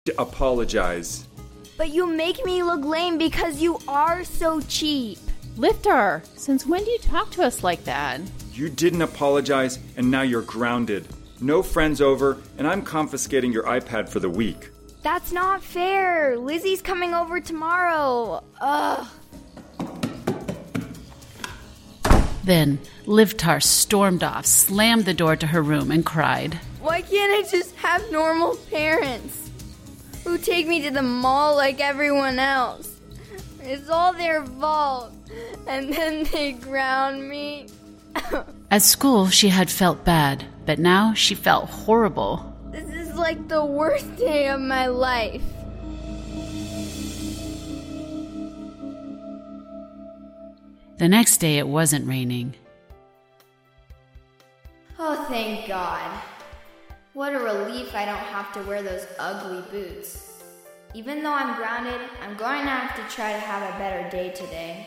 apologize. But you make me look lame because you are so cheap. Liftar, since when do you talk to us like that? You didn't apologize, and now you're grounded. No friends over, and I'm confiscating your iPad for the week. That's not fair. Lizzie's coming over tomorrow. Ugh. Then Liftar stormed off, slammed the door to her room, and cried. Why can't I just have normal parents who take me to the mall like everyone else? It's all their fault. And then they ground me. At school, she had felt bad, but now she felt horrible. This is like the worst day of my life. The next day, it wasn't raining. Oh, thank God. What a relief I don't have to wear those ugly boots. Even though I'm grounded, I'm going to have to try to have a better day today.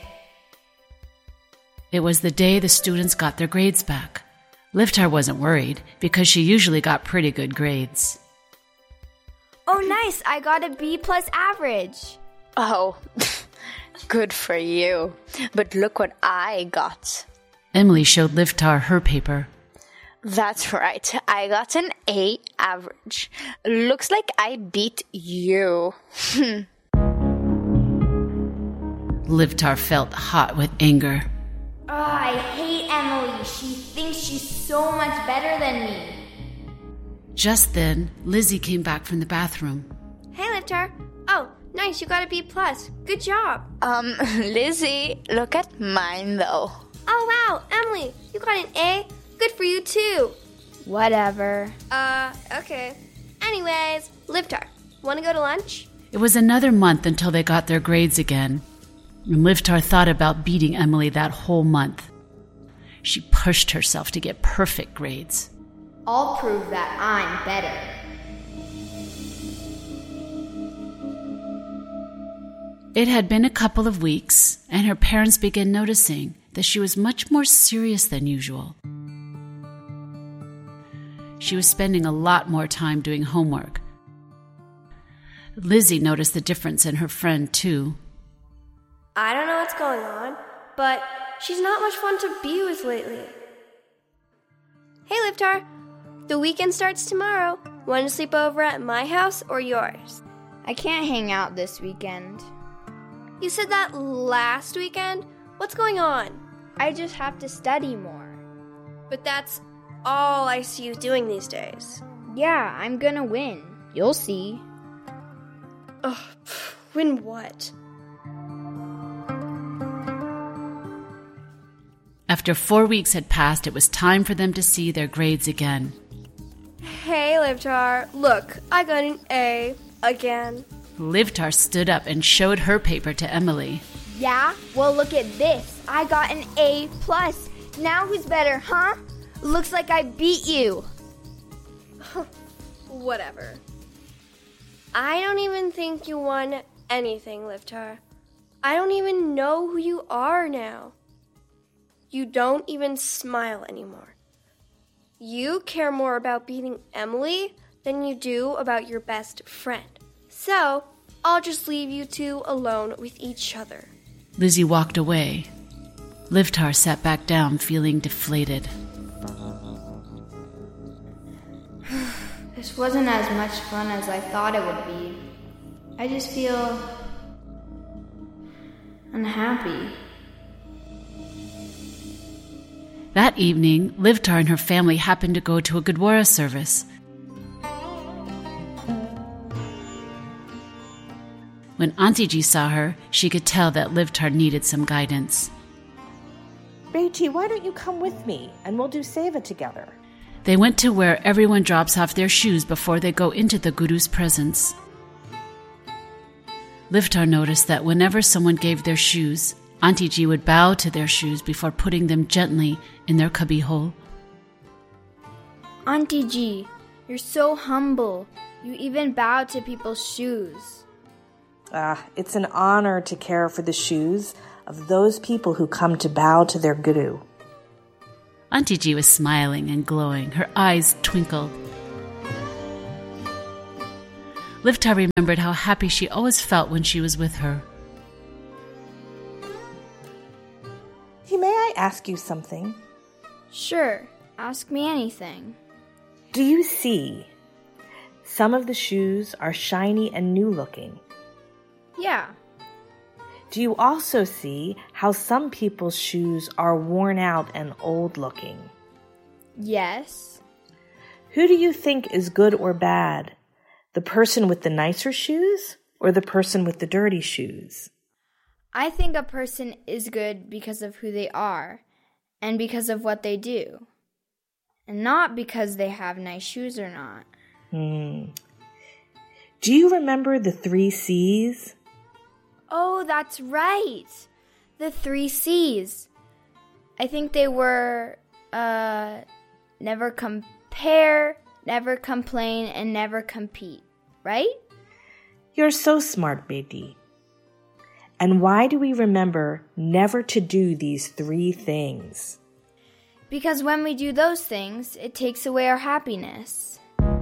It was the day the students got their grades back. Liftar wasn't worried because she usually got pretty good grades. Oh, nice. I got a B+ average. Oh, good for you. But look what I got. Emily showed Liftar her paper. That's right. I got an A average. Looks like I beat you. Liftar felt hot with anger. Oh, I hate Emily. She thinks she's so much better than me. Just then, Lizzie came back from the bathroom. Hey, Liftar. Oh, nice. You got a B+. Good job. Lizzie, look at mine, though. Oh, wow. Emily, you got an A. Good for you, too. Whatever. Okay. Anyways, Liftar, want to go to lunch? It was another month until they got their grades again. And Liftar thought about beating Emily that whole month. She pushed herself to get perfect grades. I'll prove that I'm better. It had been a couple of weeks, and her parents began noticing that she was much more serious than usual. She was spending a lot more time doing homework. Lizzie noticed the difference in her friend, too. I don't know what's going on, but she's not much fun to be with lately. Hey, Liftar. The weekend starts tomorrow. Want to sleep over at my house or yours? I can't hang out this weekend. You said that last weekend? What's going on? I just have to study more. But that's all I see you doing these days. Yeah, I'm gonna win. You'll see. Ugh, win what? After 4 weeks had passed, it was time for them to see their grades again. Hey, Liftar. Look, I got an A again. Liftar stood up and showed her paper to Emily. Yeah? Well, look at this. I got an A+. Now who's better, huh? Looks like I beat you. Whatever. I don't even think you won anything, Liftar. I don't even know who you are now. You don't even smile anymore. You care more about beating Emily than you do about your best friend. So, I'll just leave you two alone with each other. Lizzie walked away. Liftar sat back down, feeling deflated. This wasn't as much fun as I thought it would be. I just feel unhappy. That evening, Liftar and her family happened to go to a Gurdwara service. When Auntie Ji saw her, she could tell that Liftar needed some guidance. Beti, why don't you come with me and we'll do seva together? They went to where everyone drops off their shoes before they go into the Guru's presence. Liftar noticed that whenever someone gave their shoes, Auntie Ji would bow to their shoes before putting them gently in their cubby hole. Auntie Ji, you're so humble. You even bow to people's shoes. It's an honor to care for the shoes of those people who come to bow to their guru. Auntie Ji was smiling and glowing. Her eyes twinkled. Livtar remembered how happy she always felt when she was with her. May I ask you something? Sure, ask me anything. Do you see? Some of the shoes are shiny and new looking. Yeah. Do you also see how some people's shoes are worn out and old looking? Yes. Who do you think is good or bad? The person with the nicer shoes or the person with the dirty shoes? I think a person is good because of who they are and because of what they do, and not because they have nice shoes or not. Do you remember the 3 C's? Oh, that's right. The 3 C's. I think they were never compare, never complain, and never compete, right? You're so smart, Beti. And why do we remember never to do these 3 things? Because when we do those things, it takes away our happiness.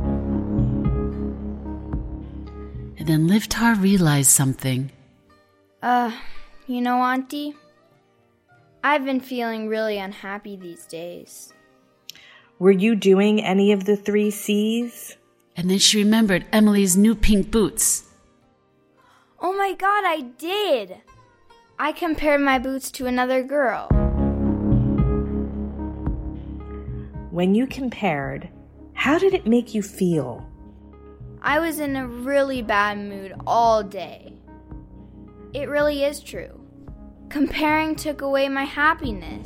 And then Livtar realized something. You know, Auntie, I've been feeling really unhappy these days. Were you doing any of the 3 C's? And then she remembered Emily's new pink boots. Oh my God, I did! I compared my boots to another girl. When you compared, how did it make you feel? I was in a really bad mood all day. It really is true. Comparing took away my happiness.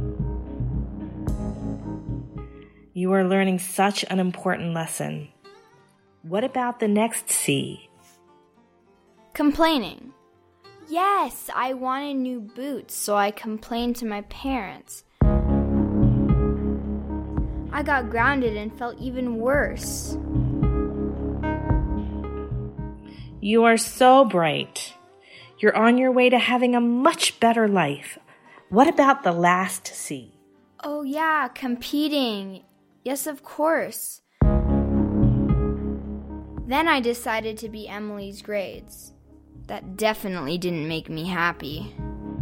You are learning such an important lesson. What about the next C? Complaining. Yes, I wanted new boots, so I complained to my parents. I got grounded and felt even worse. You are so bright. You're on your way to having a much better life. What about the last C? Oh yeah, competing. Yes, of course. Then I decided to beat Emily's grades. That definitely didn't make me happy.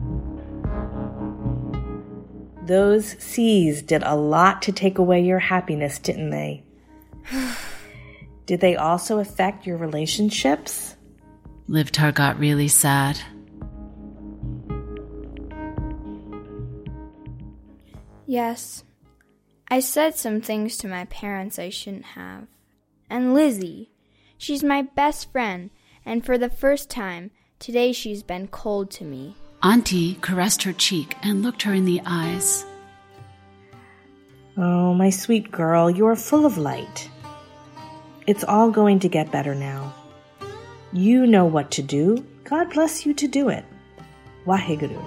Those C's did a lot to take away your happiness, didn't they? Did they also affect your relationships? Livtar got really sad. Yes. I said some things to my parents I shouldn't have. And Lizzie, she's my best friend, and for the first time, today she's been cold to me. Auntie caressed her cheek and looked her in the eyes. Oh, my sweet girl, you are full of light. It's all going to get better now. You know what to do. God bless you to do it. Waheguru.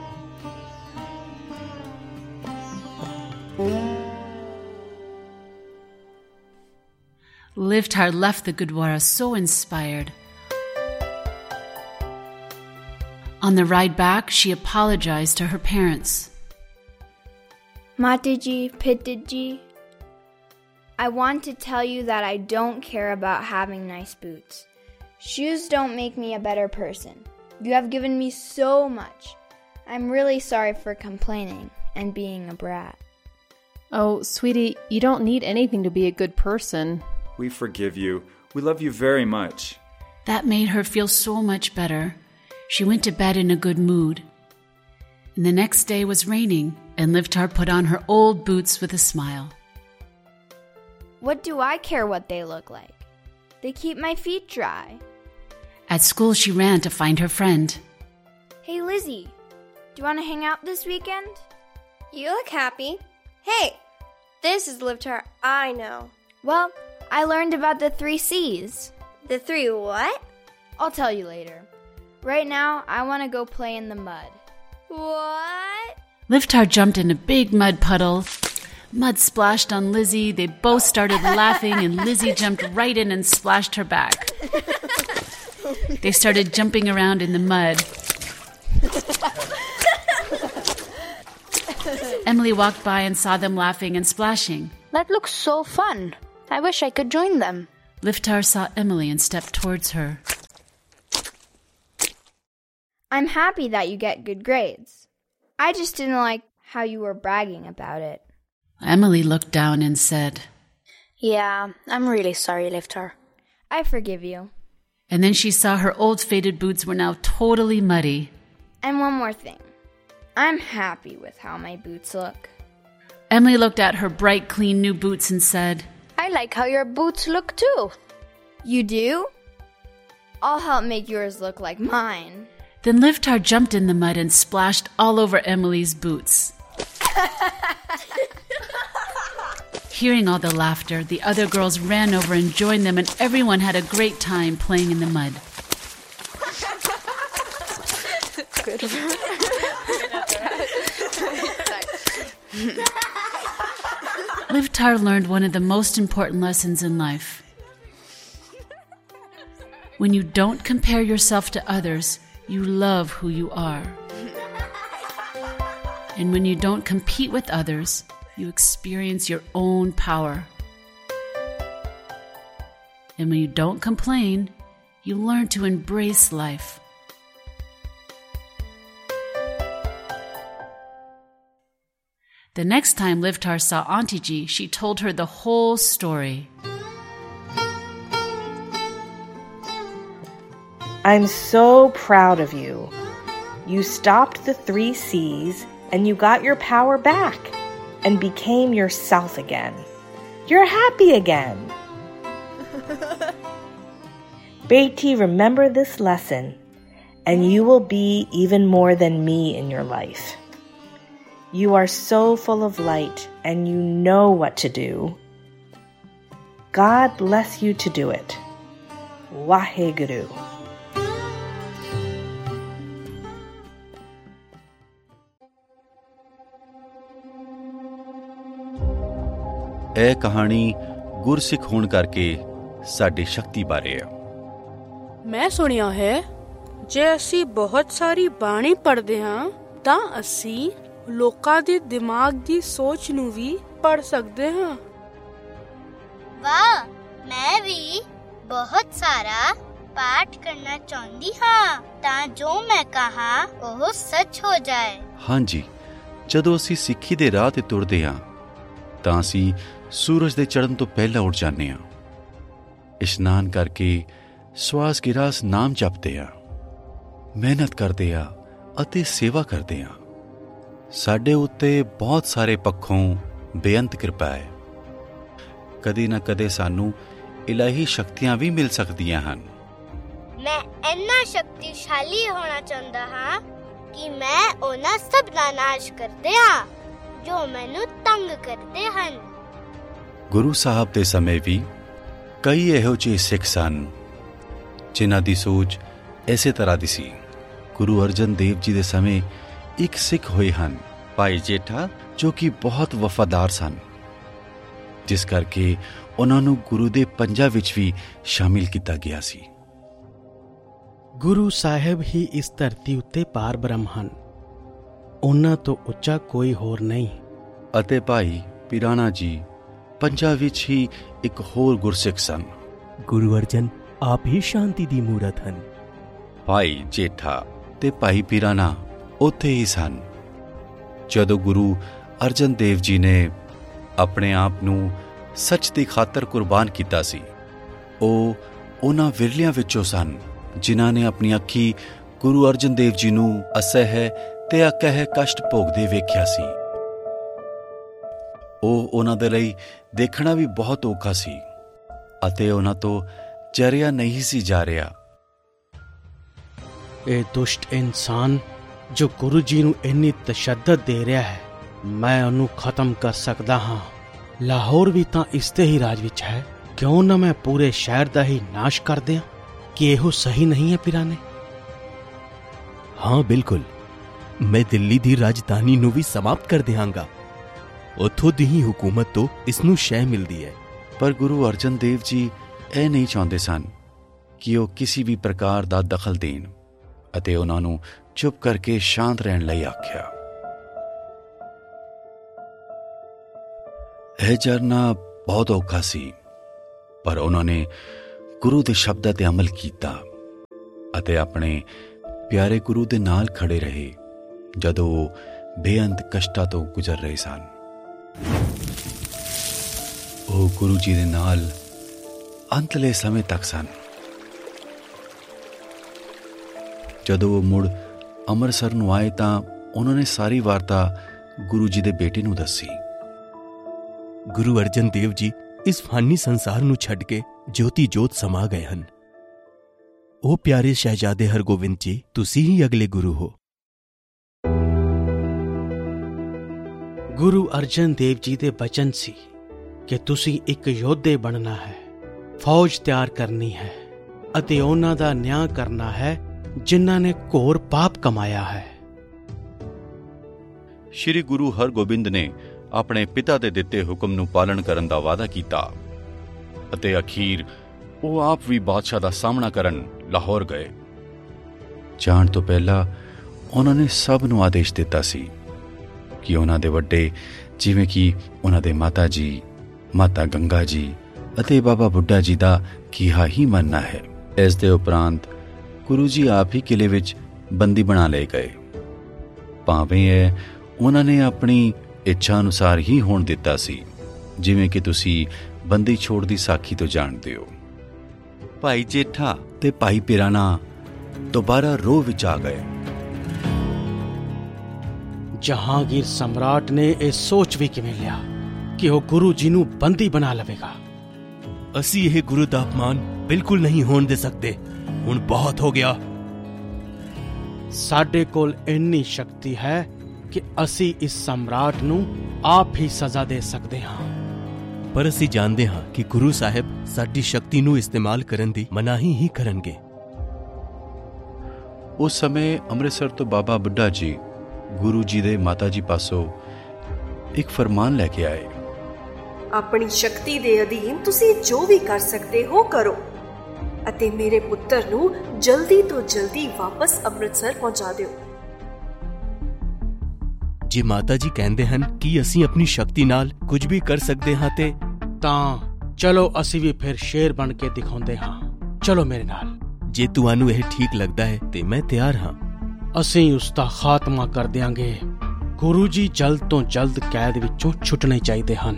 Livtar left the Gurdwara so inspired. On the ride back, she apologized to her parents. Mataji, Pitaji, I want to tell you that I don't care about having nice boots. Shoes don't make me a better person. You have given me so much. I'm really sorry for complaining and being a brat. Oh, sweetie, you don't need anything to be a good person. We forgive you. We love you very much. That made her feel so much better. She went to bed in a good mood. And the next day was raining, and Livtar put on her old boots with a smile. What do I care what they look like? They keep my feet dry. At school, she ran to find her friend. Hey, Lizzie, do you want to hang out this weekend? You look happy. Hey, this is Livtar I know. Well, I learned about the 3 C's. The 3 what? I'll tell you later. Right now, I want to go play in the mud. What? Livtar jumped in a big mud puddle. Mud splashed on Lizzie. They both started laughing, and Lizzie jumped right in and splashed her back. They started jumping around in the mud. Emily walked by and saw them laughing and splashing. That looks so fun. I wish I could join them. Liftar saw Emily and stepped towards her. I'm happy that you get good grades. I just didn't like how you were bragging about it. Emily looked down and said, Yeah, I'm really sorry, Liftar. I forgive you. And then she saw her old faded boots were now totally muddy. And one more thing. I'm happy with how my boots look. Emily looked at her bright, clean new boots and said, I like how your boots look too. You do? I'll help make yours look like mine. Then Liftar jumped in the mud and splashed all over Emily's boots. Hearing all the laughter, the other girls ran over and joined them, and everyone had a great time playing in the mud. Liftar learned one of the most important lessons in life. When you don't compare yourself to others, you love who you are. And when you don't compete with others, you experience your own power. And when you don't complain, you learn to embrace life. The next time Liftar saw Auntie G, she told her the whole story. I'm so proud of you. You stopped the 3 C's and you got your power back and became yourself again. You're happy again. Beti, remember this lesson, and you will be even more than me in your life. You are so full of light, and you know what to do. God bless you to do it. Waheguru. ਇਹ ਕਹਾਣੀ ਗੁਰਸਿੱਖ ਹੋਣ ਕਰਕੇ ਸਾਡੀ ਸ਼ਕਤੀ ਬਾਰੇ ਹੈ। ਮੈਂ ਸੁਣਿਆ ਹੈ ਜੇ ਅਸੀਂ ਬਹੁਤ ਸਾਰੀ ਬਾਣੀ ਪੜ੍ਹਦੇ ਹਾਂ ਤਾਂ ਅਸੀਂ ਲੋਕਾਂ ਦੇ ਦਿਮਾਗ ਦੀ ਸੋਚ ਨੂੰ ਵੀ ਪੜ੍ਹ ਸਕਦੇ ਹਾਂ। ਵਾਹ, ਮੈਂ ਵੀ ਬਹੁਤ ਸਾਰਾ ਪਾਠ ਕਰਨਾ ਚਾਹੁੰਦੀ ਹਾਂ ਤਾਂ ਜੋ ਮੈਂ ਕਹਾਂ ਉਹ ਸੱਚ ਹੋ ਜਾਏ। ਹਾਂਜੀ, ਜਦੋਂ ਅਸੀਂ ਸਿੱਖੀ ਦੇ ਰਾਹ ਤੇ ਤੁਰਦੇ ਹਾਂ ਤਾਂ ਅਸੀਂ ਸੂਰਜ ਦੇ ਚੜ੍ਹਨ ਤੋਂ ਪਹਿਲਾਂ ਉੱਠ ਜਾਂਦੇ ਹਾਂ। ਇਸ਼ਨਾਨ ਕਰਕੇ ਸਵਾਸ ਗਿਰਾਸ ਨਾਮ ਜਪਦੇ ਹਾਂ, ਮਿਹਨਤ ਕਰਦੇ ਹਾਂ ਅਤੇ ਸੇਵਾ ਕਰਦੇ ਹਾਂ। ਸਾਡੇ ਉੱਤੇ ਬਹੁਤ ਸਾਰੇ ਪੱਖੋਂ ਬੇਅੰਤ ਕਿਰਪਾ ਹੈ। ਕਦੇ ਨਾ ਕਦੇ ਸਾਨੂੰ ਇਲਾਹੀ ਸ਼ਕਤੀਆਂ ਵੀ ਮਿਲ ਸਕਦੀਆਂ ਹਨ। ਮੈਂ ਇੰਨਾ ਸ਼ਕਤੀਸ਼ਾਲੀ ਹੋਣਾ ਚਾਹੁੰਦਾ ਹਾਂ ਕਿ ਮੈਂ ਉਹਨਾਂ ਸਭ ਦਾ ਨਾਸ਼ ਕਰ ਦਿਆਂ ਜੋ ਮੈਨੂੰ ਤੰਗ ਕਰਦੇ ਹਨ। ਗੁਰੂ ਸਾਹਿਬ ਦੇ ਸਮੇਂ ਵੀ ਕਈ ਇਹੋ ਜਿਹੇ ਸਿੱਖ ਸਨ ਜਿਨ੍ਹਾਂ ਦੀ ਸੋਚ ਇਸੇ ਤਰ੍ਹਾਂ ਦੀ ਸੀ। ਗੁਰੂ ਅਰਜਨ ਦੇਵ ਜੀ ਦੇ ਸਮੇਂ ਇੱਕ ਸਿੱਖ ਹੋਏ ਹਨ, ਭਾਈ ਜੇਠਾ, ਜੋ ਕਿ ਬਹੁਤ ਵਫਾਦਾਰ ਸਨ, ਜਿਸ ਕਰਕੇ ਉਹਨਾਂ ਨੂੰ ਗੁਰੂ ਦੇ ਪੰਜਾ ਵਿੱਚ ਵੀ ਸ਼ਾਮਿਲ ਕੀਤਾ ਗਿਆ ਸੀ। ਗੁਰੂ ਸਾਹਿਬ ਹੀ ਇਸ ਧਰਤੀ ਉੱਤੇ ਪਾਰ ਬ੍ਰਹਮ ਹਨ, ਉਹਨਾਂ ਤੋਂ ਉੱਚਾ ਕੋਈ ਹੋਰ ਨਹੀਂ। ਅਤੇ ਭਾਈ ਪਿਰਾਣਾ ਜੀ ਪੰਜਾ ਵਿੱਚ ਹੀ ਇੱਕ ਹੋਰ ਗੁਰਸਿੱਖ ਸਨ। ਗੁਰੂ ਅਰਜਨ ਆਪ ਹੀ ਸ਼ਾਂਤੀ ਦੀ ਮੂਰਤ ਹਨ। ਭਾਈ ਜੇਠਾ ਤੇ ਭਾਈ ਪਿਰਾਣਾ ਉੱਥੇ ਹੀ ਸਨ। ਜਦੋਂ ਗੁਰੂ ਅਰਜਨ ਦੇਵ ਜੀ ਨੇ ਆਪਣੇ ਆਪ ਨੂੰ ਸੱਚ ਦੀ ਖਾਤਰ ਕੁਰਬਾਨ ਕੀਤਾ ਸੀ, ਉਹ ਉਹਨਾਂ ਵਿਰਲਿਆਂ ਵਿੱਚੋਂ ਸਨ ਜਿਨ੍ਹਾਂ ਨੇ ਆਪਣੀ ਅੱਖੀ ਗੁਰੂ ਅਰਜਨ ਦੇਵ ਜੀ ਨੂੰ ਅਸਹਿ ਤੇ ਅਕਹਿ ਕਸ਼ਟ ਭੋਗਦੇ ਵੇਖਿਆ ਸੀ। ਉਹ ਉਹਨਾਂ ਦੇ ਲਈ ਦੇਖਣਾ ਵੀ ਬਹੁਤ ਔਖਾ ਸੀ ਅਤੇ ਉਹਨਾਂ ਤੋਂ ਚਰਿਆ ਨਹੀਂ ਸੀ ਜਾ ਰਿਹਾ। ਇਹ ਦੁਸ਼ਟ ਇਨਸਾਨ ਜੋ ਗੁਰੂ ਜੀ ਨੂੰ ਇੰਨੀ ਤਸ਼ੱਦਦ ਦੇ ਰਿਹਾ ਹੈ, ਮੈਂ ਉਹਨੂੰ ਖਤਮ ਕਰ ਸਕਦਾ ਹਾਂ। ਲਾਹੌਰ ਵੀ ਤਾਂ ਇਸ ਤੇ ਹੀ ਰਾਜ ਵਿੱਚ ਹੈ, ਕਿਉਂ ਨਾ ਮੈਂ ਪੂਰੇ ਸ਼ਹਿਰ ਦਾ ਹੀ ਨਾਸ਼ ਕਰ ਦਿਆਂ? ਕਿ ਇਹੋ ਸਹੀ ਨਹੀਂ ਹੈ ਪਿਰਾਨੇ? ਹਾਂ ਬਿਲਕੁਲ, ਮੈਂ ਦਿੱਲੀ ਦੀ ਰਾਜਧਾਨੀ ਨੂੰ ਵੀ ਸਮਾਪਤ ਕਰ ਦਿਆਂਗਾ। ਉੱਥੋਂ ਦੀ ਹੀ ਹਕੂਮਤ ਤੋਂ ਇਸ ਨੂੰ ਸ਼ੈ ਮਿਲਦੀ ਹੈ। ਪਰ ਗੁਰੂ ਅਰਜਨ ਦੇਵ ਜੀ ਇਹ ਨਹੀਂ ਚਾਹੁੰਦੇ ਸਨ ਕਿ ਉਹ ਕਿਸੇ ਵੀ ਪ੍ਰਕਾਰ ਦਾ ਦਖਲ ਦੇਣ ਅਤੇ ਉਹਨਾਂ ਨੂੰ ਚੁੱਪ ਕਰਕੇ ਸ਼ਾਂਤ ਰਹਿਣ ਲਈ ਆਖਿਆ। ਇਹ ਜਰਨਾ ਬਹੁਤ ਔਖਾ ਸੀ। ਪਰ ਉਹਨਾਂ ਨੇ ਗੁਰੂ ਦੇ ਸ਼ਬਦਾਂ ਤੇ ਅਮਲ ਕੀਤਾ ਅਤੇ ਆਪਣੇ ਪਿਆਰੇ ਗੁਰੂ ਦੇ ਨਾਲ ਖੜੇ ਰਹੇ ਜਦੋਂ ਉਹ ਬੇਅੰਤ ਕਸ਼ਟਾਂ ਤੋਂ ਗੁਜ਼ਰ ਰਹੇ ਸਨ। ਉਹ ਗੁਰੂ ਜੀ ਦੇ ਨਾਲ ਅੰਤਲੇ ਸਮੇਂ ਤੱਕ ਸਨ। ਜਦੋਂ ਉਹ ਮੁੜ ਅੰਮ੍ਰਿਤਸਰ ਨੂੰ ਆਏ ਤਾਂ ਉਹਨਾਂ ਨੇ ਸਾਰੀ ਵਾਰਤਾ ਗੁਰੂ ਜੀ ਦੇ ਬੇਟੇ ਨੂੰ ਦੱਸੀ। ਗੁਰੂ ਅਰਜਨ ਦੇਵ ਜੀ ਇਸ ਫਾਨੀ ਸੰਸਾਰ ਨੂੰ ਛੱਡ ਕੇ ਜੋਤੀ ਜੋਤ ਸਮਾ ਗਏ ਹਨ। ਉਹ ਪਿਆਰੇ ਸ਼ਹਿਜ਼ਾਦੇ ਹਰਗੋਬਿੰਦ ਜੀ, ਤੁਸੀਂ ਹੀ ਅਗਲੇ ਗੁਰੂ ਹੋ। ਗੁਰੂ ਅਰਜਨ ਦੇਵ ਜੀ ਦੇ ਬਚਨ ਸੀ ਕਿ ਤੁਸੀਂ ਇੱਕ ਯੋਧੇ ਬਣਨਾ ਹੈ, ਫੌਜ ਤਿਆਰ ਕਰਨੀ ਹੈ ਅਤੇ ਉਹਨਾਂ ਦਾ ਨਿਆਂ ਕਰਨਾ ਹੈ ਜਿਨ੍ਹਾਂ ਨੇ ਘੋਰ ਪਾਪ ਕਮਾਇਆ ਹੈ। ਸ਼੍ਰੀ ਗੁਰੂ ਹਰਗੋਬਿੰਦ ਨੇ ਆਪਣੇ ਪਿਤਾ ਦੇ ਦਿੱਤੇ ਹੁਕਮ ਨੂੰ ਪਾਲਣ ਕਰਨ ਦਾ ਵਾਅਦਾ ਕੀਤਾ ਅਤੇ ਅਖੀਰ ਉਹ ਆਪ ਵੀ ਬਾਦਸ਼ਾਹ ਦਾ ਸਾਹਮਣਾ ਕਰਨ ਲਾਹੌਰ ਗਏ। ਜਾਣ ਤੋਂ ਪਹਿਲਾਂ ਉਹਨਾਂ ਨੇ ਸਭ ਨੂੰ ਆਦੇਸ਼ ਦਿੱਤਾ ਸੀ ਕਿ ਉਹਨਾਂ ਦੇ ਵੱਡੇ, ਜਿਵੇਂ ਕਿ ਉਹਨਾਂ ਦੇ ਮਾਤਾ ਜੀ, ਮਾਤਾ ਗੰਗਾ ਜੀ ਅਤੇ ਬਾਬਾ ਬੁੱਢਾ ਜੀ ਦਾ ਕਿਹਾ ਹੀ ਮੰਨਣਾ ਹੈ। ਇਸ ਦੇ ਉਪਰੰਤ ਗੁਰੂ ਜੀ ਆਪ ਹੀ ਕਿਲੇ ਵਿੱਚ ਬੰਦੀ ਬਣਾ ਲਏ ਗਏ। ਭਾਵੇਂ ਇਹ ਉਹਨਾਂ ਨੇ ਆਪਣੀ ਇੱਛਾ ਅਨੁਸਾਰ ਹੀ ਹੋਣ ਦਿੱਤਾ ਸੀ, ਜਿਵੇਂ ਕਿ ਤੁਸੀਂ ਬੰਦੀ ਛੋੜ ਦੀ ਸਾਖੀ ਤੋਂ ਜਾਣਦੇ ਹੋ। ਭਾਈ ਜੇਠਾ ਤੇ ਭਾਈ ਪਿਰਾਨਾ ਦੁਬਾਰਾ ਰੋਹ ਵਿੱਚ ਆ ਗਏ। ਜਹਾਂਗੀਰ ਸਮਰਾਟ ਨੇ ਇਹ ਸੋਚ ਵੀ ਕਿਵੇਂ ਲਿਆ ਕਿ ਉਹ ਗੁਰੂ ਜੀ ਨੂੰ ਬੰਦੀ ਬਣਾ ਲਵੇਗਾ। ਅਸੀਂ ਇਹ ਗੁਰੂ ਦਾ ਅਪਮਾਨ ਬਿਲਕੁਲ ਨਹੀਂ ਹੋਣ ਦੇ ਸਕਦੇ। ਹੁਣ ਬਹੁਤ ਹੋ ਗਿਆ। ਸਾਡੇ ਕੋਲ ਇੰਨੀ ਸ਼ਕਤੀ ਹੈ ਕਿ ਅਸੀਂ ਇਸ ਸਮਰਾਟ ਨੂੰ ਆਪ ਹੀ ਸਜ਼ਾ ਦੇ ਸਕਦੇ ਹਾਂ। ਪਰ ਅਸੀਂ ਜਾਣਦੇ ਹਾਂ ਕਿ ਗੁਰੂ ਸਾਹਿਬ ਸਾਡੀ ਸ਼ਕਤੀ ਨੂੰ ਇਸਤੇਮਾਲ ਕਰਨ ਦੀ ਮਨਾਹੀ ਹੀ ਕਰਨਗੇ। ਉਸ ਸਮੇਂ ਅੰਮ੍ਰਿਤਸਰ ਤੋਂ ਬਾਬਾ ਬੁੱਢਾ ਜੀ ਗੁਰੂ ਜੀ ਦੇ ਮਾਤਾ ਜੀ ਪਾਸੋਂ ਇੱਕ ਫਰਮਾਨ ਲੈ ਕੇ ਆਏ। ਆਪਣੀ ਸ਼ਕਤੀ ਦੇ ਅਧੀਨ ਤੁਸੀਂ ਜੋ ਵੀ ਕਰ ਸਕਦੇ ਹੋ ਕਰੋ ਅਤੇ ਮੇਰੇ ਪੁੱਤਰ ਨੂੰ ਜਲਦੀ ਤੋਂ ਜਲਦੀ ਵਾਪਸ ਅੰਮ੍ਰਿਤਸਰ ਪਹੁੰਚਾ ਦਿਓ। ਜੇ ਮਾਤਾ ਜੀ ਕਹਿੰਦੇ ਹਨ ਕਿ ਅਸੀਂ ਆਪਣੀ ਸ਼ਕਤੀ ਨਾਲ ਕੁਝ ਵੀ ਕਰ ਸਕਦੇ ਹਾਂ ਤਾਂ ਚਲੋ ਅਸੀਂ ਵੀ ਫਿਰ ਸ਼ੇਰ ਬਣ ਕੇ ਦਿਖਾਉਂਦੇ ਹਾਂ। ਚਲੋ ਮੇਰੇ ਨਾਲ। ਜੇ ਤੁਹਾਨੂੰ ਇਹ ਠੀਕ ਲੱਗਦਾ ਹੈ ਤੇ ਮੈਂ ਤਿਆਰ ਹਾਂ। ਅਸੀਂ ਉਸ ਦਾ ਖਾਤਮਾ ਕਰ ਦਿਆਂਗੇ। ਗੁਰੂ ਜੀ ਜਲਦ ਤੋਂ ਜਲਦ ਕੈਦ ਵਿੱਚੋਂ ਛੁੱਟਣੇ ਚਾਹੀਦੇ ਹਨ।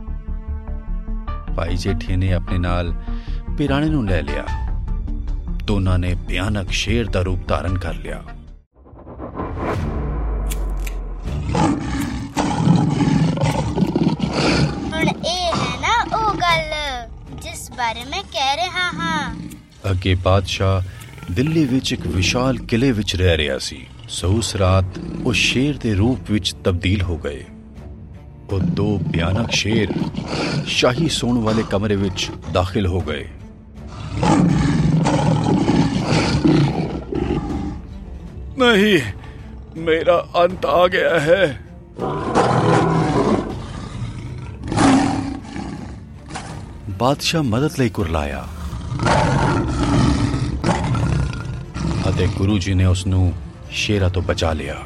ਭਾਈ ਜੇਠੇ ਨੇ ਆਪਣੇ ਨਾਲ ਪਿਰਾਣੇ ਨੂੰ ਲੈ ਲਿਆ। ਦੋਨਾਂ ਨੇ ਭਿਆਨਕ ਸ਼ੇਰ ਦਾ ਰੂਪ ਧਾਰਨ ਕਰ ਲਿਆ। ਹੁਣ ਇਹ ਹੈ ਨਾ ਉਹ ਗੱਲ ਜਿਸ ਬਾਰੇ ਮੈਂ ਕਹਿ ਰਿਹਾ ਹਾਂ। ਅੱਗੇ ਬਾਦਸ਼ਾਹ ਦਿੱਲੀ ਵਿੱਚ ਇੱਕ ਵਿਸ਼ਾਲ ਕਿਲੇ ਵਿੱਚ ਰਹਿ ਰਿਹਾ ਸੀ। ਸੋ ਉਸ ਰਾਤ ਉਹ ਸ਼ੇਰ ਦੇ ਰੂਪ ਵਿੱਚ ਤਬਦੀਲ ਹੋ ਗਏ। ਉਹ ਦੋ ਭਿਆਨਕ ਸ਼ੇਰ ਸ਼ਾਹੀ ਸੌਣ ਵਾਲੇ ਕਮਰੇ ਵਿੱਚ ਦਾਖਿਲ ਹੋ ਗਏ। ਨਹੀਂ, ਮੇਰਾ ਅੰਤ ਆ ਗਿਆ ਹੈ। ਬਾਦਸ਼ਾਹ ਮਦਦ ਲਈ ਕੁਰਲਾਇਆ ਅਤੇ ਗੁਰੂ ਜੀ ਨੇ ਉਸ ਨੂੰ ਸ਼ੇਰਾਂ ਤੋਂ ਬਚਾ ਲਿਆ।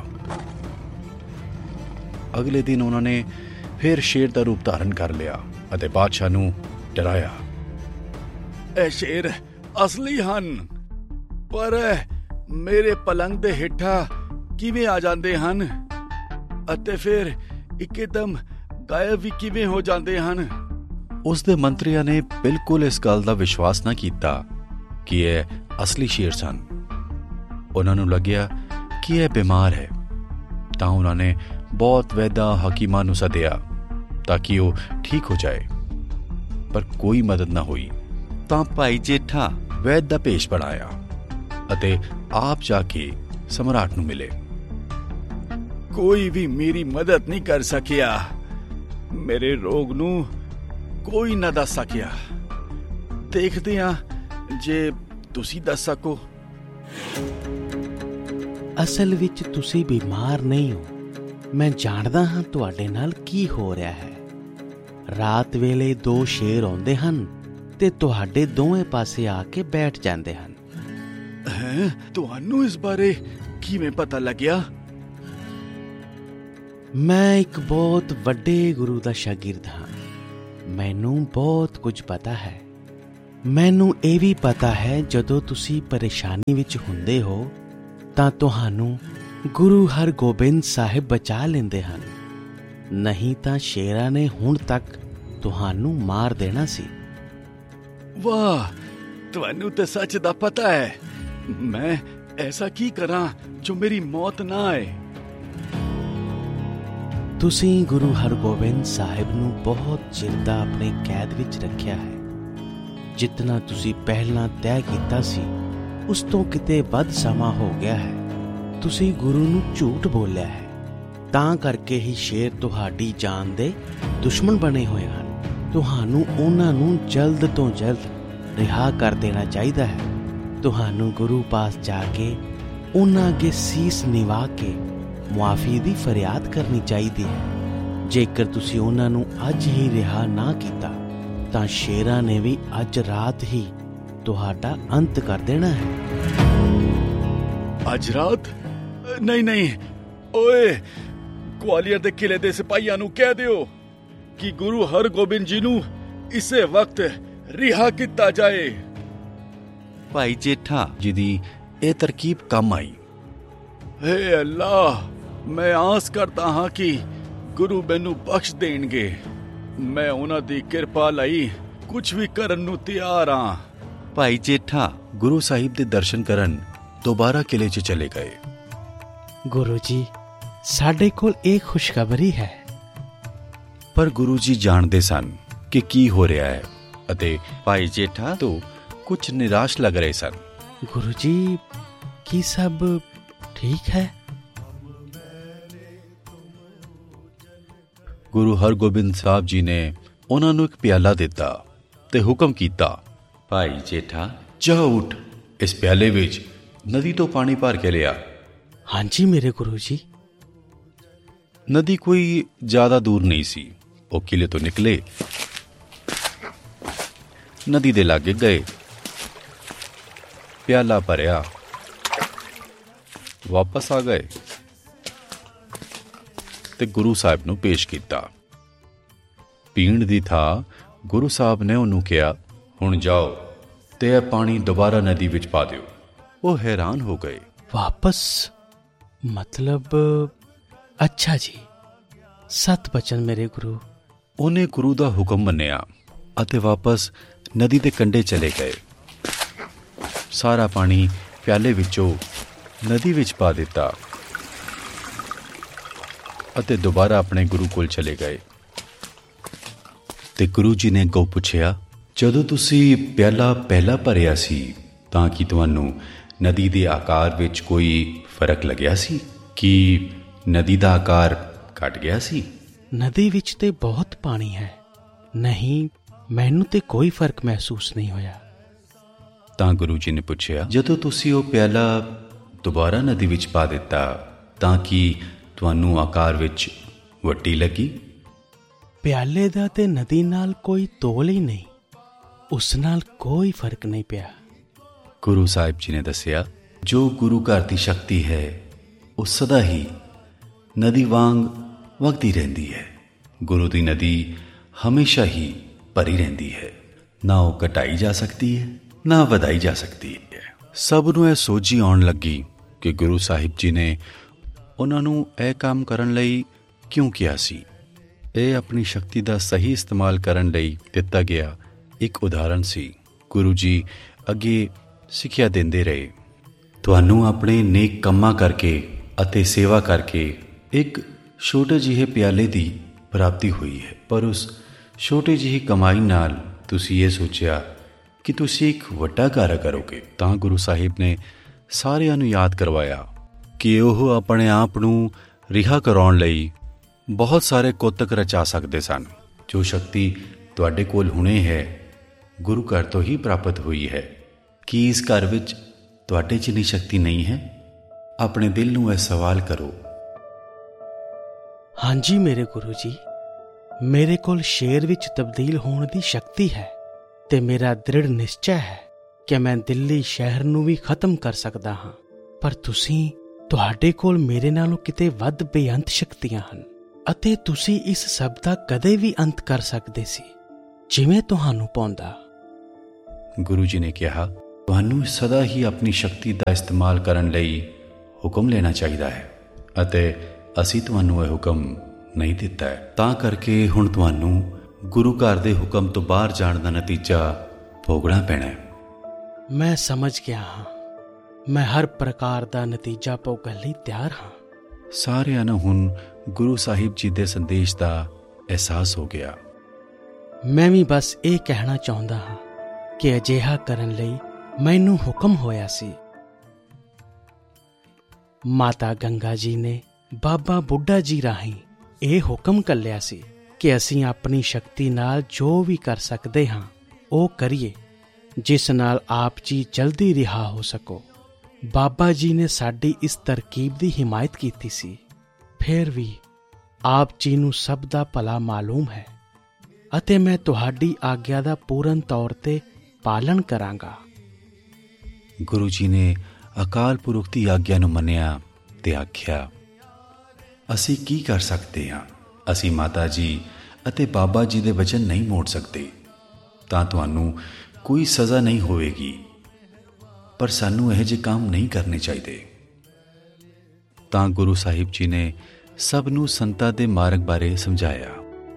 ਅਗਲੇ ਦਿਨ ਉਹਨਾਂ ਨੇ ਫਿਰ ਸ਼ੇਰ ਦਾ ਰੂਪ ਧਾਰਨ ਕਰ ਲਿਆ ਅਤੇ ਬਾਦਸ਼ਾਹ ਨੂੰ ਡਰਾਇਆ। ਇਹ ਸ਼ੇਰ ਅਸਲੀ ਹਨ, ਪਰ ਮੇਰੇ ਪਲੰਗ ਦੇ ਹੇਠਾਂ ਕਿਵੇਂ ਆ ਜਾਂਦੇ ਹਨ ਅਤੇ ਫਿਰ ਇੱਕਦਮ ਗਾਇਬ ਵੀ ਕਿਵੇਂ ਹੋ ਜਾਂਦੇ ਹਨ। ਉਸ ਦੇ ਮੰਤਰੀਆਂ ਨੇ ਬਿਲਕੁਲ ਇਸ ਗੱਲ ਦਾ ਵਿਸ਼ਵਾਸ ਨਾ ਕੀਤਾ ਕਿ ਇਹ ਅਸਲੀ ਸ਼ੇਰ ਸਨ। ਉਹਨਾਂ ਨੂੰ ਲੱਗਿਆ ਕਿ ਇਹ ਬਿਮਾਰ ਹੈ, ਤਾਂ ਉਹਨਾਂ ਨੇ ਬਹੁਤ ਵੈਦਾਂ ਹਕੀਮਾਂ ਨੂੰ ਸੱਦਿਆ ਤਾਂ ਕਿ ਉਹ ਠੀਕ ਹੋ ਜਾਏ, ਪਰ ਕੋਈ ਮਦਦ ਨਾ ਹੋਈ। ਤਾਂ ਭਾਈ ਜੇਠਾ ਵੈਦ ਦਾ ਭੇਸ਼ ਬਣਾਇਆ ਅਤੇ ਆਪ ਜਾ ਕੇ ਸਮਰਾਟ ਨੂੰ ਮਿਲੇ। ਕੋਈ ਵੀ ਮੇਰੀ ਮਦਦ ਨਹੀਂ ਕਰ ਸਕਿਆ। ਮੇਰੇ ਰੋਗ ਨੂੰ ਕੋਈ ਨਾ ਦੱਸ ਸਕਿਆ। ਦੇਖਦੇ ਹਾਂ ਜੇ ਤੁਸੀਂ ਦੱਸ ਸਕੋ। ਅਸਲ ਵਿੱਚ ਤੁਸੀਂ ਬਿਮਾਰ ਨਹੀਂ ਹੋ। ਮੈਂ ਜਾਣਦਾ ਹਾਂ ਤੁਹਾਡੇ ਨਾਲ ਕੀ ਹੋ ਰਿਹਾ ਹੈ। ਰਾਤ ਵੇਲੇ ਦੋ ਸ਼ੇਰ ਆਉਂਦੇ ਹਨ ਤੇ ਤੁਹਾਡੇ ਦੋਵੇਂ ਪਾਸੇ ਆ ਕੇ ਬੈਠ ਜਾਂਦੇ ਹਨ। ਤੁਹਾਨੂੰ ਇਸ ਬਾਰੇ ਕਿਵੇਂ ਪਤਾ ਲੱਗਿਆ? ਮੈਂ ਇੱਕ ਬਹੁਤ ਵੱਡੇ ਗੁਰੂ ਦਾ ਸ਼ਾਗਿਰਦ ਹਾਂ। ਮੈਨੂੰ ਬਹੁਤ ਕੁਝ ਪਤਾ ਹੈ। ਮੈਨੂੰ ਇਹ ਵੀ ਪਤਾ ਹੈ ਜਦੋਂ ਤੁਸੀਂ ਪਰੇਸ਼ਾਨੀ ਵਿੱਚ ਹੁੰਦੇ ਹੋ ਤਾਂ ਤੁਹਾਨੂੰ ਗੁਰੂ ਹਰਗੋਬਿੰਦ ਸਾਹਿਬ ਬਚਾ ਲੈਂਦੇ ਹਨ, ਨਹੀਂ ਤਾਂ ਸ਼ੇਰਾਂ ਨੇ ਹੁਣ ਤੱਕ ਤੁਹਾਨੂੰ ਮਾਰ ਦੇਣਾ ਸੀ। ਵਾਹ, ਤੁਹਾਨੂੰ ਤਾਂ ਸੱਚ ਦਾ ਪਤਾ ਹੈ। ਮੈਂ ਐਸਾ ਕੀ ਕਰਾਂ ਜੋ ਮੇਰੀ ਮੌਤ ਨਾ ਆਏ। ਤੁਸੀਂ ਗੁਰੂ ਹਰਗੋਬਿੰਦ ਸਾਹਿਬ ਨੂੰ ਬਹੁਤ ਚਿਰ ਦਾ ਆਪਣੇ ਕੈਦ ਵਿੱਚ ਰੱਖਿਆ ਹੈ। ਜਿਤਨਾ ਤੁਸੀਂ ਪਹਿਲਾਂ ਤੈਅ ਕੀਤਾ ਸੀ ਉਸ ਤੋਂ ਕਿਤੇ ਵੱਧ ਸਮਾਂ ਹੋ ਗਿਆ ਹੈ। ਤੁਸੀਂ ਗੁਰੂ ਨੂੰ ਝੂਠ ਬੋਲਿਆ ਹੈ, ਤਾਂ ਕਰਕੇ ਹੀ ਸ਼ੇਰ ਤੁਹਾਡੀ ਜਾਨ ਦੇ ਦੁਸ਼ਮਣ ਬਣੇ ਹੋਏ ਹਨ। ਤੁਹਾਨੂੰ ਉਹਨਾਂ ਨੂੰ ਜਲਦ ਤੋਂ ਜਲਦ ਰਿਹਾ ਕਰ ਦੇਣਾ ਚਾਹੀਦਾ ਹੈ। ਤੁਹਾਨੂੰ ਗੁਰੂ ਪਾਸ ਜਾ ਕੇ ਉਹਨਾਂ ਅੱਗੇ ਸੀਸ ਨਿਵਾ ਕੇ ਮੁਆਫੀ ਦੀ ਫਰਿਆਦ ਕਰਨੀ ਚਾਹੀਦੀ ਹੈ। ਜੇਕਰ ਤੁਸੀਂ ਉਹਨਾਂ ਨੂੰ ਅੱਜ ਹੀ ਰਿਹਾ ਨਾ ਕੀਤਾ ਤਾਂ ਸ਼ੇਰਾਂ ਨੇ ਵੀ ਅੱਜ ਰਾਤ ਹੀ ਤੁਹਾਡਾ ਅੰਤ ਕਰ ਦੇਣਾ ਹੈ। ਅੱਜ ਰਾਤ? ਨਹੀਂ, ਓਏ, ਗਵਾਲੀਅਰ ਦੇ ਕਿਲੇ ਦੇ ਸਿਪਾਹੀਆਂ ਨੂੰ ਕਹਿ ਦਿਓ ਕਿ ਗੁਰੂ ਹਰਗੋਬਿੰਦ ਜੀ ਨੂੰ ਇਸੇ ਵਕਤ ਰਿਹਾ ਕੀਤਾ ਜਾਏ। ਭਾਈ ਜੇਠਾ ਜੀ ਦੀ ਇਹ ਤਰਕੀਬ ਕੰਮ ਆਈ। ਹੇ ਅੱਲਾ, ਮੈਂ ਆਸ ਕਰਦਾ ਹਾਂ ਕਿ ਗੁਰੂ ਮੈਨੂੰ ਬਖਸ਼ ਦੇਣਗੇ। ਮੈਂ ਉਹਨਾਂ ਦੀ ਕਿਰਪਾ ਲਈ ਕੁਝ ਵੀ ਕਰਨ ਨੂੰ ਤਿਆਰ ਹਾਂ। ਭਾਈ ਜੇਠਾ ਗੁਰੂ ਸਾਹਿਬ ਦੇ ਦਰਸ਼ਨ ਕਰਨ ਦੁਬਾਰਾ ਕਿਲੇ 'ਚ ਚਲੇ ਗਏ। ਗੁਰੂ ਜੀ, ਸਾਡੇ ਕੋਲ ਇਹ ਖੁਸ਼ਖਬਰੀ ਹੈ। ਪਰ ਗੁਰੂ ਜੀ ਜਾਣਦੇ ਸਨ ਕਿ ਕੀ ਹੋ ਰਿਹਾ ਹੈ ਅਤੇ ਭਾਈ ਜੇਠਾ ਤੋਂ ਕੁਝ ਨਿਰਾਸ਼ ਲੱਗ ਰਹੇ ਸਨ। ਗੁਰੂ ਜੀ, ਕੀ ਸਭ ਠੀਕ ਹੈ? ਗੁਰੂ ਹਰਗੋਬਿੰਦ ਸਾਹਿਬ ਜੀ ਨੇ ਉਹਨਾਂ ਨੂੰ ਇੱਕ ਪਿਆਲਾ ਦਿੱਤਾ ਤੇ ਹੁਕਮ ਕੀਤਾ, ਭਾਈ ਜੇਠਾ, ਜਾ ਉੱਠ, ਇਸ ਪਿਆਲੇ ਵਿੱਚ ਨਦੀ ਤੋਂ ਪਾਣੀ ਭਰ ਕੇ ਲਿਆ। ਹਾਂਜੀ ਮੇਰੇ ਗੁਰੂ ਜੀ। ਨਦੀ ਕੋਈ ਜ਼ਿਆਦਾ ਦੂਰ ਨਹੀਂ ਸੀ। ਉਹ ਕਿਲੇ ਤੋਂ ਨਿਕਲੇ, ਨਦੀ ਦੇ ਲਾਗੇ ਗਏ, ਪਿਆਲਾ ਭਰਿਆ, ਵਾਪਸ ਆ ਗਏ ਤੇ ਗੁਰੂ ਸਾਹਿਬ ਨੂੰ ਪੇਸ਼ ਕੀਤਾ। ਪੀਣ ਦੀ ਥਾਂ ਗੁਰੂ ਸਾਹਿਬ ਨੇ ਉਹਨੂੰ ਕਿਹਾ, ਹੁਣ ਜਾਓ ਤੇ ਇਹ ਪਾਣੀ ਦੁਬਾਰਾ ਨਦੀ ਵਿੱਚ ਪਾ ਦਿਓ। ਉਹ ਹੈਰਾਨ ਹੋ ਗਏ। ਵਾਪਸ ਮਤਲਬ? ਅੱਛਾ ਜੀ, ਸਤ ਬਚਨ ਮੇਰੇ ਗੁਰੂ। ਉਹਨੇ ਗੁਰੂ ਦਾ ਹੁਕਮ ਮੰਨਿਆ ਅਤੇ ਵਾਪਸ ਨਦੀ ਦੇ ਕੰਢੇ ਚਲੇ ਗਏ। ਸਾਰਾ ਪਾਣੀ ਪਿਆਲੇ ਵਿੱਚੋਂ ਨਦੀ ਵਿੱਚ ਪਾ ਦਿੱਤਾ ਅਤੇ ਦੁਬਾਰਾ ਆਪਣੇ ਗੁਰੂ ਕੋਲ ਚਲੇ ਗਏ। ਤੇ ਗੁਰੂ ਜੀ ਨੇ ਅੱਗੋਂ ਪੁੱਛਿਆ, ਜਦੋਂ ਤੁਸੀਂ ਪਿਆਲਾ ਪਹਿਲਾਂ ਭਰਿਆ ਸੀ ਤਾਂ ਕੀ ਤੁਹਾਨੂੰ ਨਦੀ ਦੇ ਆਕਾਰ ਵਿੱਚ ਕੋਈ ਫਰਕ ਲੱਗਿਆ ਸੀ? ਕੀ ਨਦੀ ਦਾ ਆਕਾਰ ਘਟ ਗਿਆ ਸੀ? ਨਦੀ ਵਿੱਚ ਤੇ ਬਹੁਤ ਪਾਣੀ ਹੈ। ਨਹੀਂ, ਮੈਨੂੰ ਤੇ ਕੋਈ ਫਰਕ ਮਹਿਸੂਸ ਨਹੀਂ ਹੋਇਆ। ਤਾਂ ਗੁਰੂ ਜੀ ਨੇ ਪੁੱਛਿਆ, ਜਦੋਂ ਤੁਸੀਂ ਉਹ ਪਿਆਲਾ ਦੁਬਾਰਾ ਨਦੀ ਵਿੱਚ ਪਾ ਦਿੱਤਾ ਤਾਂ ਕੀ ਤੁਹਾਨੂੰ ਆਕਾਰ ਵਿੱਚ ਵੱਟੀ ਲੱਗੀ? ਪਿਆਲੇ ਦਾ ਤੇ ਨਦੀ ਨਾਲ ਕੋਈ ਤੋਲ ਹੀ ਨਹੀਂ, ਉਸ ਨਾਲ ਕੋਈ ਫਰਕ ਨਹੀਂ ਪਿਆ। ਗੁਰੂ ਸਾਹਿਬ ਜੀ ਨੇ ਦੱਸਿਆ, ਜੋ ਗੁਰੂ ਘਰ ਦੀ ਸ਼ਕਤੀ ਹੈ ਉਹ ਸਦਾ ਹੀ ਨਦੀ ਵਾਂਗ ਵਗਦੀ ਰਹਿੰਦੀ ਹੈ। ਗੁਰੂ ਦੀ ਨਦੀ ਹਮੇਸ਼ਾ ਹੀ ਭਰੀ ਰਹਿੰਦੀ ਹੈ, ਨਾ ਉਹ ਘਟਾਈ ਜਾ ਸਕਦੀ ਹੈ ਨਾ ਵਧਾਈ ਜਾ ਸਕਦੀ ਹੈ। ਸਭ ਨੂੰ ਇਹ ਸੋਝੀ ਆਉਣ ਲੱਗੀ ਕਿ ਗੁਰੂ ਸਾਹਿਬ ਜੀ ਨੇ ਉਹਨਾਂ ਨੂੰ ਇਹ ਕੰਮ ਕਰਨ ਲਈ ਕਿਉਂ ਕਿਹਾ ਸੀ। ਇਹ ਆਪਣੀ ਸ਼ਕਤੀ ਦਾ ਸਹੀ ਇਸਤੇਮਾਲ ਕਰਨ ਲਈ ਦਿੱਤਾ ਗਿਆ ਇੱਕ ਉਦਾਹਰਨ ਸੀ। ਗੁਰੂ ਜੀ ਅੱਗੇ ਸਿੱਖਿਆ ਦਿੰਦੇ ਰਹੇ, ਤੁਹਾਨੂੰ ਆਪਣੇ ਨੇਕ ਕੰਮਾਂ ਕਰਕੇ ਅਤੇ ਸੇਵਾ ਕਰਕੇ ਇੱਕ ਛੋਟੇ ਜਿਹੇ ਪਿਆਲੇ ਦੀ ਪ੍ਰਾਪਤੀ ਹੋਈ ਹੈ, ਪਰ ਉਸ ਛੋਟੀ ਜਿਹੀ ਕਮਾਈ ਨਾਲ ਤੁਸੀਂ ਇਹ ਸੋਚਿਆ ਕਿ ਤੁਸੀਂ ਇੱਕ ਵੱਡਾ ਕਾਰਜ ਕਰੋਗੇ। ਤਾਂ ਗੁਰੂ ਸਾਹਿਬ ਨੇ ਸਾਰਿਆਂ ਨੂੰ ਯਾਦ ਕਰਵਾਇਆ ਕਿ ਉਹ ਆਪਣੇ ਆਪ ਨੂੰ ਰਿਹਾ ਕਰਾਉਣ ਲਈ ਬਹੁਤ ਸਾਰੇ ਕੋਤਕ ਰਚਾ ਸਕਦੇ ਸਨ। ਜੋ ਸ਼ਕਤੀ ਤੁਹਾਡੇ ਕੋਲ ਹੁਣੇ ਹੈ ਗੁਰੂ ਘਰ ਤੋਂ ਹੀ ਪ੍ਰਾਪਤ ਹੋਈ ਹੈ। ਕੀ ਇਸ ਘਰ ਵਿੱਚ ਤੁਹਾਡੇ 'ਚ ਇੰਨੀ ਸ਼ਕਤੀ ਨਹੀਂ ਹੈ? ਆਪਣੇ ਦਿਲ ਨੂੰ ਇਹ ਸਵਾਲ ਕਰੋ। ਹਾਂਜੀ ਮੇਰੇ ਗੁਰੂ ਜੀ, ਮੇਰੇ ਕੋਲ ਸ਼ੇਰ ਵਿੱਚ ਤਬਦੀਲ ਹੋਣ ਦੀ ਸ਼ਕਤੀ ਹੈ ਤੇ ਮੇਰਾ ਦ੍ਰਿੜ ਨਿਸ਼ਚੈ ਹੈ ਕਿ ਮੈਂ ਦਿੱਲੀ ਸ਼ਹਿਰ ਨੂੰ ਵੀ ਖਤਮ ਕਰ ਸਕਦਾ ਹਾਂ। ਪਰ ਤੁਹਾਡੇ ਕੋਲ ਮੇਰੇ ਨਾਲੋਂ ਕਿਤੇ ਵੱਧ ਬੇਅੰਤ ਸ਼ਕਤੀਆਂ ਹਨ ਅਤੇ ਤੁਸੀਂ ਇਸ ਸਭ ਦਾ ਕਦੇ ਵੀ ਅੰਤ ਕਰ ਸਕਦੇ ਸੀ, ਜਿਵੇਂ ਤੁਹਾਨੂੰ ਪਾਉਂਦਾ। ਗੁਰੂ ਜੀ ਨੇ ਕਿਹਾ, ਤੁਹਾਨੂੰ ਸਦਾ ਹੀ ਆਪਣੀ ਸ਼ਕਤੀ ਦਾ ਇਸਤੇਮਾਲ ਕਰਨ ਲਈ ਹੁਕਮ ਲੈਣਾ ਚਾਹੀਦਾ ਹੈ ਅਤੇ ਅਸੀਂ ਤੁਹਾਨੂੰ ਇਹ ਹੁਕਮ ਨਹੀਂ ਦਿੱਤਾ ਹੈ। ਤਾਂ ਕਰਕੇ ਹੁਣ ਤੁਹਾਨੂੰ ਗੁਰੂ ਘਰ ਦੇ ਹੁਕਮ ਤੋਂ ਬਾਹਰ ਜਾਣ ਦਾ ਨਤੀਜਾ ਭੋਗਣਾ ਪੈਣਾ ਹੈ। ਮੈਂ ਸਮਝ ਗਿਆ ਹਾਂ। ਮੈਂ ਹਰ ਪ੍ਰਕਾਰ ਦਾ ਨਤੀਜਾ ਭੋਗਣ ਲਈ ਤਿਆਰ ਹਾਂ। ਸਾਰਿਆਂ ਨੂੰ ਹੁਣ ਗੁਰੂ ਸਾਹਿਬ ਜੀ ਦੇ ਸੰਦੇਸ਼ ਦਾ ਅਹਿਸਾਸ ਹੋ ਗਿਆ। ਮੈਂ ਵੀ ਬਸ ਇਹ ਕਹਿਣਾ ਚਾਹੁੰਦਾ ਹਾਂ ਕਿ ਅਜਿਹਾ ਕਰਨ ਲਈ ਮੈਨੂੰ ਹੁਕਮ ਹੋਇਆ ਸੀ। ਮਾਤਾ ਗੰਗਾ ਜੀ ਨੇ ਬਾਬਾ ਬੁੱਢਾ ਜੀ ਰਾਹੀਂ ਇਹ ਹੁਕਮ ਘੱਲਿਆ ਸੀ ਕਿ ਅਸੀਂ ਆਪਣੀ ਸ਼ਕਤੀ ਨਾਲ ਜੋ ਵੀ ਕਰ ਸਕਦੇ ਹਾਂ ਉਹ ਕਰੀਏ, ਜਿਸ ਨਾਲ ਆਪ ਜੀ ਜਲਦੀ ਰਿਹਾ ਹੋ ਸਕੋ। ਬਾਬਾ ਜੀ ਨੇ ਸਾਡੀ ਇਸ ਤਰਕੀਬ ਦੀ ਹਿਮਾਇਤ ਕੀਤੀ ਸੀ। ਫਿਰ ਵੀ ਆਪ ਜੀ ਨੂੰ ਸਭ ਦਾ ਭਲਾ ਮਾਲੂਮ ਹੈ ਅਤੇ ਮੈਂ ਤੁਹਾਡੀ ਆਗਿਆ ਦਾ ਪੂਰਨ ਤੌਰ ਤੇ ਪਾਲਣ ਕਰਾਂਗਾ। ਗੁਰੂ ਜੀ ਨੇ ਅਕਾਲ ਪੁਰਖ ਦੀ ਆਗਿਆ ਨੂੰ ਮੰਨਿਆ ਤੇ ਆਖਿਆ, ਅਸੀਂ ਕੀ ਕਰ ਸਕਦੇ ਹਾਂ? ਅਸੀਂ ਮਾਤਾ ਜੀ ਅਤੇ ਬਾਬਾ ਜੀ ਦੇ ਵਚਨ ਨਹੀਂ ਮੋੜ ਸਕਦੇ। ਤਾਂ ਤੁਹਾਨੂੰ ਕੋਈ ਸਜ਼ਾ ਨਹੀਂ ਹੋਵੇਗੀ, ਪਰ ਸਾਨੂੰ ਇਹੋ ਜਿਹੇ ਕੰਮ ਨਹੀਂ ਕਰਨੇ ਚਾਹੀਦੇ। ਤਾਂ ਗੁਰੂ ਸਾਹਿਬ ਜੀ ਨੇ ਸਭ ਨੂੰ ਸੰਤਾਂ ਦੇ ਮਾਰਗ ਬਾਰੇ ਸਮਝਾਇਆ।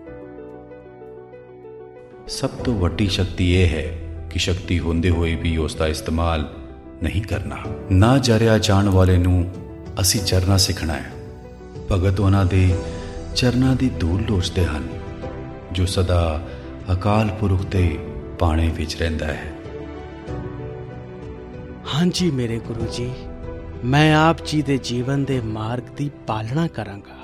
ਸਭ ਤੋਂ ਵੱਡੀ ਸ਼ਕਤੀ ਇਹ ਹੈ ਕਿ ਸ਼ਕਤੀ ਹੁੰਦੇ ਹੋਏ ਵੀ ਉਸ ਦਾ ਇਸਤੇਮਾਲ ਨਹੀਂ ਕਰਨਾ। ਨਾ ਜਰਿਆ ਜਾਣ ਵਾਲੇ ਨੂੰ ਅਸੀਂ ਚਰਨਾ ਸਿੱਖਣਾ ਹੈ। ਭਗਤ ਉਹਨਾਂ ਦੇ ਚਰਨਾਂ ਦੀ ਧੂਲ ਲੋਚਦੇ ਹਨ ਜੋ ਸਦਾ ਅਕਾਲ ਪੁਰਖ ਦੇ ਪਾਣੇ ਵਿੱਚ ਰਹਿੰਦਾ ਹੈ। ਹਾਂਜੀ ਮੇਰੇ ਗੁਰੂ ਜੀ, ਮੈਂ ਆਪ ਜੀ ਦੇ ਜੀਵਨ ਦੇ ਮਾਰਗ ਦੀ ਪਾਲਣਾ ਕਰਾਂਗਾ।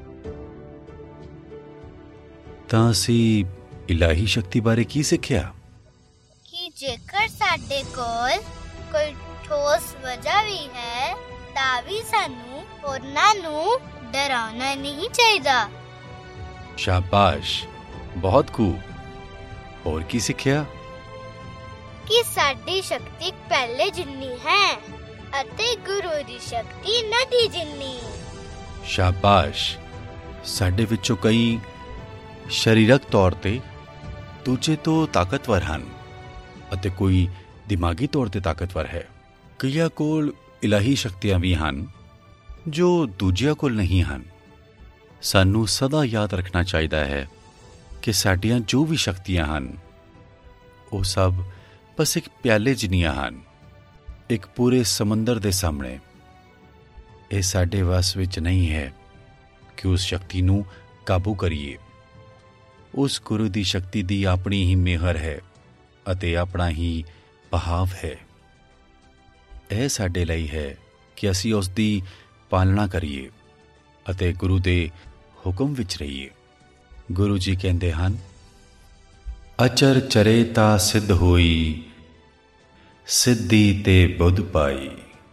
ਤਾਂ ਅਸੀਂ ਇਲਾਹੀ ਸ਼ਕਤੀ ਬਾਰੇ ਕੀ ਸਿੱਖਿਆ? ਕਿ ਜੇਕਰ ਸਾਡੇ ਕੋਲ ਕੋਈ ਠੋਸ ਵਜ੍ਹਾ ਵੀ ਹੈ ਤਾਂ ਵੀ ਸਾਨੂੰ ਉਹਨਾਂ ਨੂੰ ਡਰਾਉਣਾ ਨਹੀਂ ਚਾਹੀਦਾ। ਸ਼ਾਬਾਸ਼, ਬਹੁਤ ਖੂਬ। ਹੋਰ ਕੀ ਸਿੱਖਿਆ? ਕਿ ਸਾਡੀ ਸ਼ਕਤੀ ਪਹਿਲੇ ਜਿੰਨੀ ਹੈ ਅਤੇ ਗੁਰੂ ਦੀ ਸ਼ਕਤੀ ਨਦੀ ਜਿੰਨੀ। ਸ਼ਾਬਾਸ਼। ਸਾਡੇ ਵਿੱਚੋਂ ਕਈ ਸਰੀਰਕ ਤੌਰ ਤੇ ਦੂਜੇ ਤੋਂ ਤਾਕਤਵਰ ਹਨ ਅਤੇ ਕੋਈ ਦਿਮਾਗੀ ਤੌਰ ਤੇ ਤਾਕਤਵਰ ਹੈ। ਕਈਆਂ ਕੋਲ ਇਲਾਹੀ ਸ਼ਕਤੀਆਂ ਵੀ ਹਨ ਜੋ ਦੂਜਿਆਂ ਕੋਲ ਨਹੀਂ ਹਨ। ਸਾਨੂੰ ਸਦਾ ਯਾਦ ਰੱਖਣਾ ਚਾਹੀਦਾ ਹੈ ਕਿ ਸਾਡੀਆਂ ਜੋ ਵੀ ਸ਼ਕਤੀਆਂ ਹਨ ਉਹ ਸਭ ਬਸ ਇੱਕ ਪਿਆਲੇ ਜਿੰਨੀਆਂ ਹਨ, ਇੱਕ ਪੂਰੇ ਸਮੁੰਦਰ ਦੇ ਸਾਹਮਣੇ। ਇਹ ਸਾਡੇ ਵੱਸ ਵਿੱਚ ਨਹੀਂ ਹੈ ਕਿ ਉਸ ਸ਼ਕਤੀ ਨੂੰ ਕਾਬੂ ਕਰੀਏ। ਉਸ ਗੁਰੂ ਦੀ ਸ਼ਕਤੀ ਦੀ ਆਪਣੀ ਹੀ ਮਿਹਰ ਹੈ ਅਤੇ ਆਪਣਾ ਹੀ ਬਹਾਵ ਹੈ। ਇਹ ਸਾਡੇ ਲਈ ਹੈ ਕਿ ਅਸੀਂ ਉਸ ਦੀ ਪਾਲਣਾ ਕਰੀਏ ਅਤੇ ਗੁਰੂ ਦੇ ਹੁਕਮ ਵਿੱਚ ਰਹੀਏ। ਗੁਰੂ ਜੀ ਕਹਿੰਦੇ ਹਨ, ਅਚਰ ਚਰੇ ਤਾਂ ਸਿੱਧ ਹੋਈ, ਸਿੱਧੀ ਤੇ ਬੁੱਧ ਪਾਈ।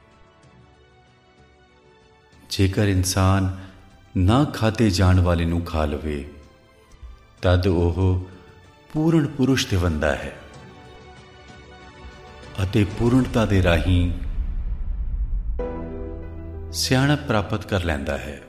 ਜੇਕਰ ਇਨਸਾਨ ਨਾ ਖਾਧੇ ਜਾਣ ਵਾਲੇ ਨੂੰ ਖਾ ਲਵੇ ਤਦ ਉਹ ਪੂਰਨ ਪੁਰਸ਼ ਤੇ ਬਣਦਾ ਹੈ ਅਤੇ ਪੂਰਨਤਾ ਦੇ ਰਾਹੀਂ ਸਿਆਣਪ ਪ੍ਰਾਪਤ ਕਰ ਲੈਂਦਾ ਹੈ।